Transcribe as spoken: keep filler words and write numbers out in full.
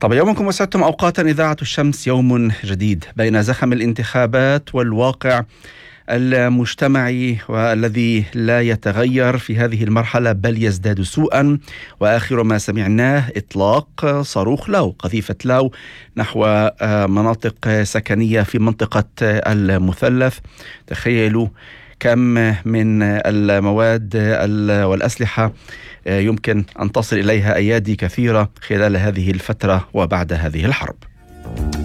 طب يومكم وسعدتم أوقاتا. إذاعة الشمس يوم جديد بين زخم الانتخابات والواقع المجتمعي والذي لا يتغير في هذه المرحلة بل يزداد سوءا. وآخر ما سمعناه إطلاق صاروخ لاو، قذيفة لاو، نحو مناطق سكنية في منطقة المثلث. تخيلوا كم من المواد والأسلحة يمكن أن تصل إليها أيادي كثيرة خلال هذه الفترة وبعد هذه الحرب.